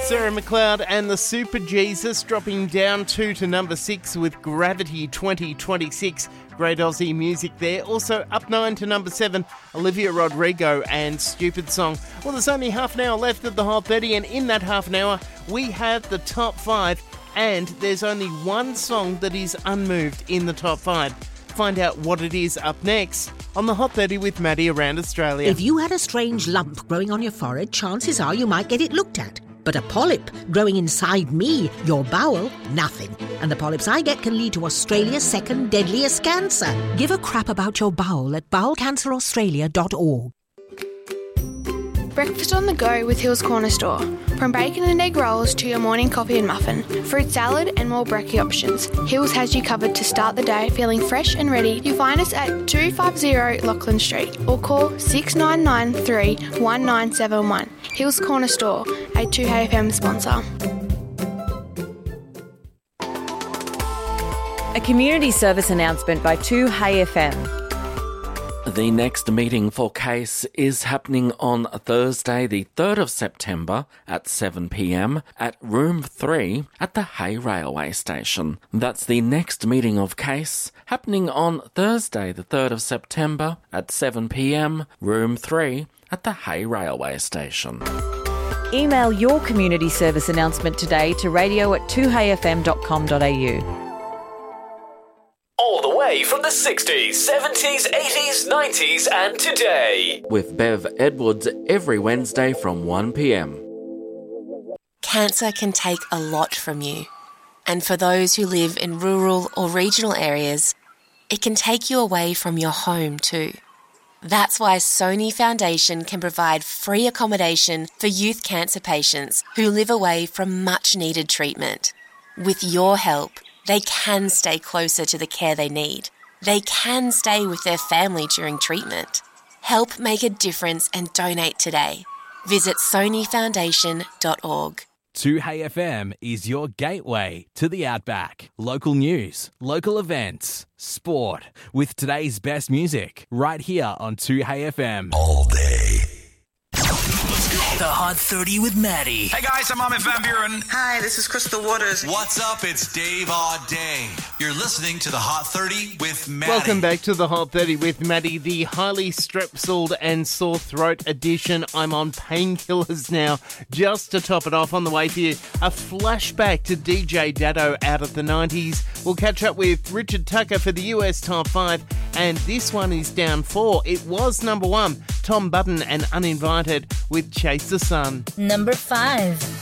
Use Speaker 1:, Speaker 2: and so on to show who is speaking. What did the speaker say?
Speaker 1: Sarah McLeod and the Super Jesus dropping down 2 to number 6 with Gravity 2026. Great Aussie music there. Also up 9 to number 7, Olivia Rodrigo and Stupid Song. Well, there's only half an hour left of the Hot 30, and in that half an hour, we have the top 5, and there's only one song that is unmoved in the top 5. Find out what it is up next on the Hot 30 with Maddie around Australia.
Speaker 2: If you had a strange lump growing on your forehead, chances are you might get it looked at. But a polyp growing inside me, your bowel, nothing. And the polyps I get can lead to Australia's second deadliest cancer. Give a crap about your bowel at bowelcanceraustralia.org.
Speaker 3: Breakfast on the go with Hills Corner Store. From bacon and egg rolls to your morning coffee and muffin, fruit salad and more brekkie options, Hills has you covered to start the day feeling fresh and ready. You find us at 250 Lachlan Street or call 6993 1971. Hills Corner Store, a 2HFM sponsor.
Speaker 4: A community service announcement by 2HFM.
Speaker 5: The next meeting for CASE is happening on Thursday, the 3rd of September at 7 p.m. at Room 3 at the Hay Railway Station. That's the next meeting of CASE happening on Thursday, the 3rd of September at 7 p.m. Room 3 at the Hay Railway Station.
Speaker 4: Email your community service announcement today to radio@2hfm.com.au.
Speaker 6: All the way from the 60s, 70s, 80s, 90s and today.
Speaker 5: With Bev Edwards every Wednesday from 1 p.m.
Speaker 7: Cancer can take a lot from you. And for those who live in rural or regional areas, it can take you away from your home too. That's why Sony Foundation can provide free accommodation for youth cancer patients who live away from much-needed treatment. With your help, they can stay closer to the care they need. They can stay with their family during treatment. Help make a difference and donate today. Visit sonyfoundation.org.
Speaker 8: 2HFM is your gateway to the Outback. Local news, local events, sport, with today's best music, right here on 2HFM.
Speaker 6: All day.
Speaker 9: The Hot 30 with Maddie.
Speaker 10: Hey guys, I'm Ahmed Van Buren.
Speaker 11: Hi, this is Crystal Waters.
Speaker 10: What's up? It's Dave Auday. You're listening to the Hot 30 with Maddie.
Speaker 1: Welcome back to the Hot 30 with Maddie, the highly strep-soiled and sore throat edition. I'm on painkillers now. Just to top it off, on the way for you, a flashback to DJ Dado out of the 90s. We'll catch up with Richard Tucker for the US Top 5, and this one is down 4. It was number 1, Tom Budden and Uninvited with Chase the Sun.
Speaker 12: Number 5.